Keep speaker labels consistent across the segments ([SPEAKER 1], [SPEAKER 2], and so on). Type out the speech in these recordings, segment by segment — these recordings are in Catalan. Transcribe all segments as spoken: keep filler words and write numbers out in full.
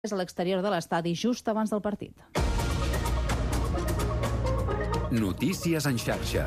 [SPEAKER 1] a l'exterior de l'estadi just abans del partit.
[SPEAKER 2] Notícies en xarxa.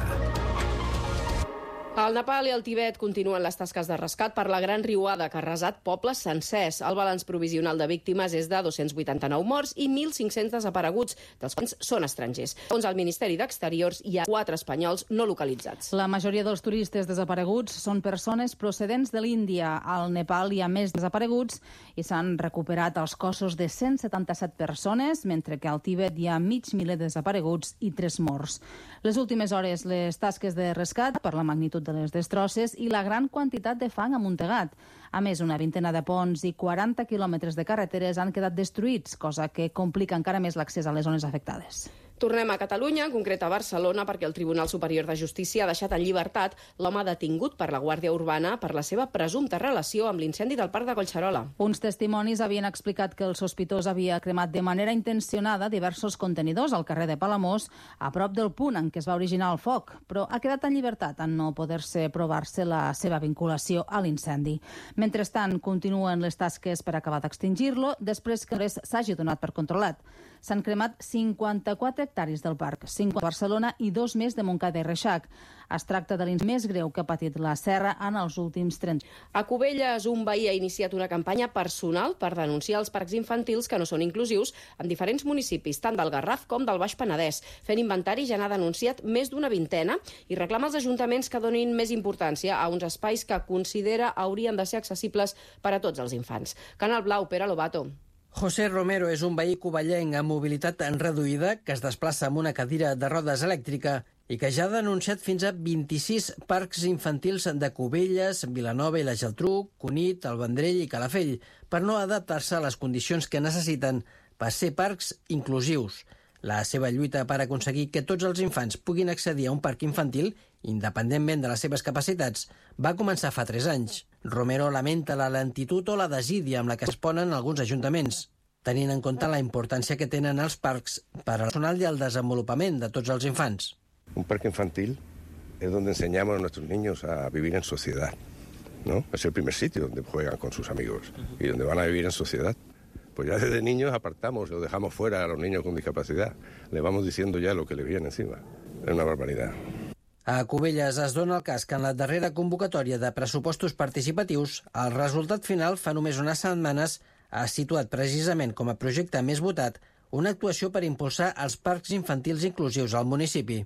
[SPEAKER 3] Al Nepal i al Tibet continuen les tasques de rescat per la gran riuada que ha arrasat pobles sencers. El balanç provisional de víctimes és de dos-cents vuitanta-nou morts i mil cinc-cents desapareguts, dels quals són estrangers. Segons el Ministeri d'Exteriors, hi ha quatre espanyols no localitzats.
[SPEAKER 1] La majoria dels turistes desapareguts són persones procedents de l'Índia. Al Nepal hi ha més desapareguts i s'han recuperat els cossos de cent setanta-set persones, mentre que al Tibet hi ha mig miler de desapareguts i tres morts. Les últimes hores, les tasques de rescat per la magnitud de les destrosses i la gran quantitat de fang amuntegat. A més, una vintena de ponts i quaranta quilòmetres de carreteres han quedat destruïts, cosa que complica encara més l'accés a les zones afectades.
[SPEAKER 3] Tornem a Catalunya, en concret a Barcelona, perquè el Tribunal Superior de Justícia ha deixat en llibertat l'home detingut per la Guàrdia Urbana per la seva presumpta relació amb l'incendi del Parc de Collserola.
[SPEAKER 1] Uns testimonis havien explicat que el sospitós havia cremat de manera intencionada diversos contenidors al carrer de Palamós, a prop del punt en què es va originar el foc, però ha quedat en llibertat en no poder-se provar-se la seva vinculació a l'incendi. Mentrestant, continuen les tasques per acabar d'extingir-lo després que res s'hagi donat per controlat. S'han cremat cinquanta-quatre hectàrees del parc, cinc a Barcelona i dos més de Montcada i Reixac. Es tracta de l'incendi més greu que ha patit la serra en els últims trenta anys.
[SPEAKER 3] A Cubelles, un veí ha iniciat una campanya personal per denunciar els parcs infantils que no són inclusius en diferents municipis, tant del Garraf com del Baix Penedès. Fent inventari ja n'ha denunciat més d'una vintena i reclama als ajuntaments que donin més importància a uns espais que considera haurien de ser accessibles per a tots els infants. Canal Blau, Pere Lobato.
[SPEAKER 4] José Romero és un veí covellenc amb mobilitat reduïda que es desplaça amb una cadira de rodes elèctrica i que ja ha denunciat fins a vint-i-sis parcs infantils de Cubelles, Vilanova i la Geltrú, Cunit, el Vendrell i Calafell per no adaptar-se a les condicions que necessiten per ser parcs inclusius. La seva lluita per aconseguir que tots els infants puguin accedir a un parc infantil, independentment de les seves capacitats, va començar fa tres anys. Romero lamenta la lentitud o la desídia amb la que es ponen alguns ajuntaments, tenint en compte la importància que tenen els parcs per al personal i al desenvolupament de tots els infants.
[SPEAKER 5] Un parque infantil es donde enseñamos a nuestros niños a vivir en sociedad, ¿no? Es el primer sitio donde juegan con sus amigos y donde van a vivir en sociedad. Pues ya desde niños apartamos o dejamos fuera a los niños con discapacidad. Le vamos diciendo ya lo que les viene encima. Es una barbaridad.
[SPEAKER 4] A Cubelles es dona el cas que en la darrera convocatòria de pressupostos participatius el resultat final fa només unes setmanes ha situat precisament com a projecte més votat una actuació per impulsar els parcs infantils inclusius al municipi.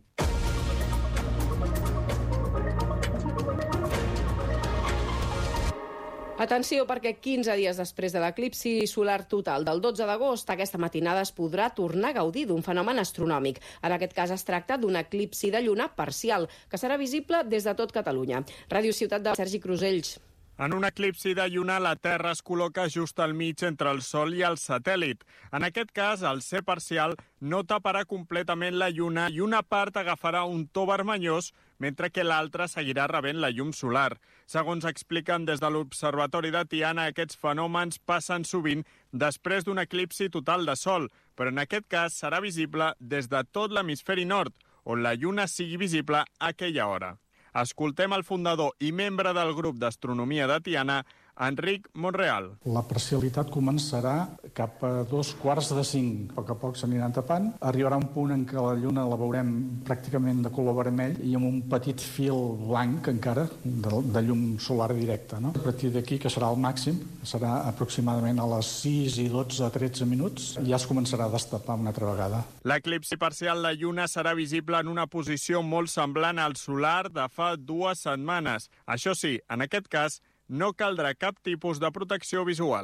[SPEAKER 3] Atenció, perquè quinze dies després de l'eclipsi solar total del dotze d'agost, aquesta matinada es podrà tornar a gaudir d'un fenomen astronòmic. En aquest cas es tracta d'un eclipsi de lluna parcial, que serà visible des de tot Catalunya. Ràdio Ciutat de Sergi Crusells.
[SPEAKER 6] En un eclipsi de lluna, la Terra es col·loca just al mig entre el Sol i el satèl·lit. En aquest cas, al ser parcial, no taparà completament la lluna i una part agafarà un to vermellós, mentre que l'altra seguirà rebent la llum solar. Segons expliquen des de l'Observatori de Tiana, aquests fenòmens passen sovint després d'un eclipsi total de Sol, però en aquest cas serà visible des de tot l'hemisferi nord, on la lluna sigui visible a aquella hora. Escoltem el fundador i membre del grup d'astronomia de Tiana, Enric Monreal.
[SPEAKER 7] La parcialitat començarà cap a dos quarts de cinc. A poc a poc s'aniran tapant. Arribarà un punt en què la lluna la veurem pràcticament de color vermell i amb un petit fil blanc encara de, de llum solar directa. No? A partir d'aquí, que serà el màxim, serà aproximadament a les sis i dotze tretze minuts, i ja es començarà a destapar una altra vegada.
[SPEAKER 6] L'eclipsi parcial de lluna serà visible en una posició molt semblant al solar de fa dues setmanes. Això sí, en aquest cas, no caldrà cap tipus de protecció visual.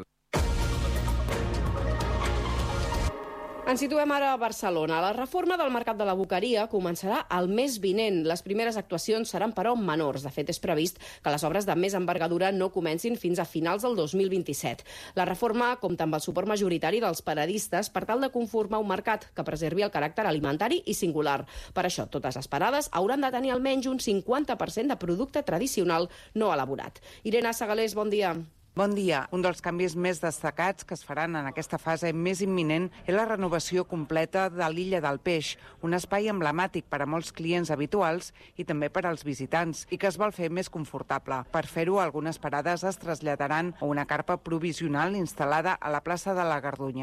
[SPEAKER 3] Ens situem ara a Barcelona. La reforma del mercat de la Boqueria començarà el mes vinent. Les primeres actuacions seran, però, menors. De fet, és previst que les obres de més envergadura no comencin fins a finals del dos mil vint-i-set. La reforma compta amb el suport majoritari dels paradistes per tal de conformar un mercat que preservi el caràcter alimentari i singular. Per això, totes les parades hauran de tenir almenys un cinquanta per cent de producte tradicional no elaborat. Irene Segalés, bon dia.
[SPEAKER 8] Bon dia. Un dels canvis més destacats que es faran en aquesta fase més imminent és la renovació completa de l'Illa del Peix, un espai emblemàtic per a molts clients habituals i també per als visitants, i que es vol fer més confortable. Per fer-ho, algunes parades es traslladaran a una carpa provisional instal·lada a la plaça de la Gardunya.